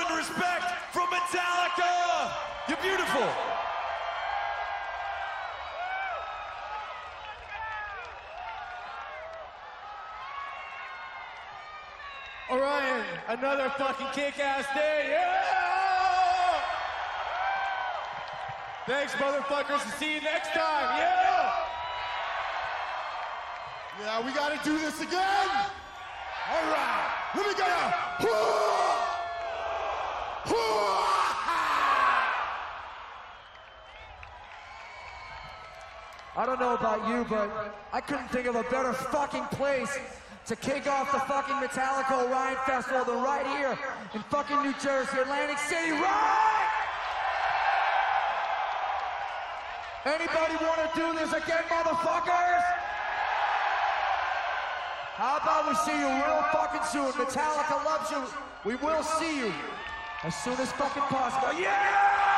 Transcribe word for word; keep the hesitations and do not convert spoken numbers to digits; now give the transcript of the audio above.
and respect from Metallica. You're beautiful. Orion, another fucking kick-ass day, yeah! Thanks, motherfuckers, and see you next time, yeah! Yeah, we gotta do this again! All right, let me get a... I don't know about you, but I couldn't think of a better fucking place to kick off the fucking Metallica Orion Festival than right here in fucking New Jersey, Atlantic City, right? Anybody want to do this again, motherfuckers? How about we see you real fucking soon? Metallica loves you. We will see you as soon as fucking possible. Yeah!